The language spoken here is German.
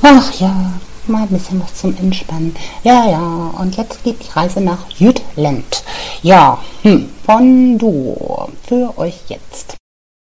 Ach ja, mal ein bisschen was zum Entspannen. Ja, ja, und jetzt geht die Reise nach Jütland. Ja, von du für euch jetzt.